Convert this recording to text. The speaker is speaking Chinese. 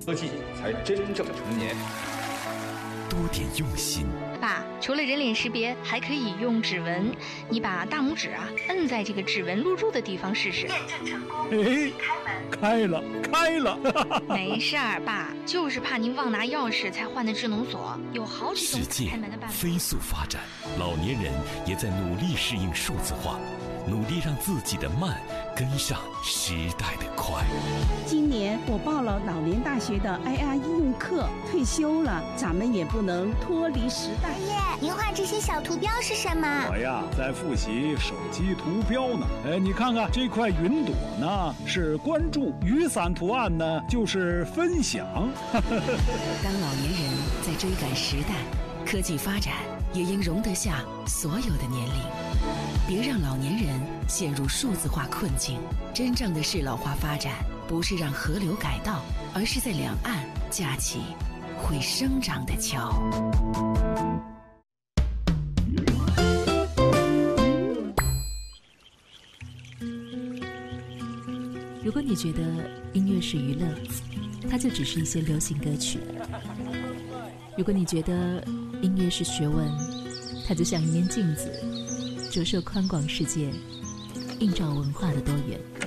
科技才真正成年。 多点用心。 爸，除了人脸识别，还可以用指纹。你把大拇指摁在这个指纹录入的地方试试。 验证成功。 哎，开了。 没事儿，爸，就是怕您忘拿钥匙才换的智能锁，有好几种开门的办法。 世界飞速发展，老年人也在努力适应数字化，努力让自己的慢跟上时代的快。 今年我报了老年大学的 IR 应用课，退休了，咱们也不能脱离时代。 爷爷，您画这些小图标是什么？ 我呀，在复习手机图标呢。你看看这块云朵呢，是关注；雨伞图案呢，就是分享。 当老年人在追赶时代，科技发展也应容得下所有的年龄。别让老年人陷入数字化困境。真正的适老化发展，不是让河流改道，而是在两岸架起会生长的桥。 如果你觉得音乐是娱乐，它就只是一些流行歌曲；如果你觉得音乐是学问，它就像一面镜子，折射宽广世界，映照文化的多元。